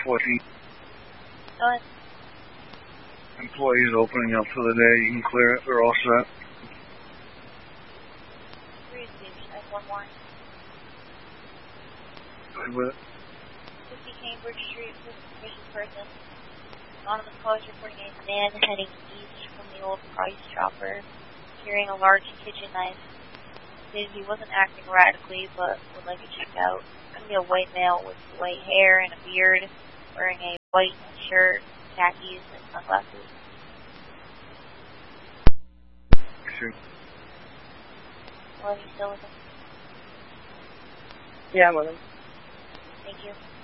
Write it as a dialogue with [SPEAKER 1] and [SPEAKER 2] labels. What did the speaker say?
[SPEAKER 1] 14.
[SPEAKER 2] Go ahead.
[SPEAKER 1] Employees opening up for the day. You can clear it. They're all set.
[SPEAKER 2] 3 Beach, I have one more.
[SPEAKER 1] Good with it.
[SPEAKER 2] 50 Cambridge Street, suspicious person. Anonymous callers reporting a man heading east from the old Price Chopper, carrying a large kitchen knife. Stated he wasn't acting radically, but would like it checked out. It's going to be a white male with white hair and a beard, wearing a white shirt, khakis, and sunglasses.
[SPEAKER 1] Sure.
[SPEAKER 2] Well, are you still with him?
[SPEAKER 3] Yeah, I'm with him.
[SPEAKER 2] Thank you.